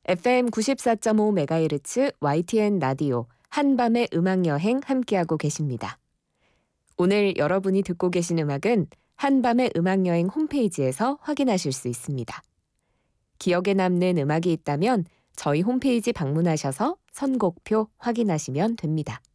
FM 94.5MHz YTN 라디오 한밤의 음악여행 함께하고 계십니다. 오늘 여러분이 듣고 계신 음악은 한밤의 음악여행 홈페이지에서 확인하실 수 있습니다. 기억에 남는 음악이 있다면 저희 홈페이지 방문하셔서 선곡표 확인하시면 됩니다.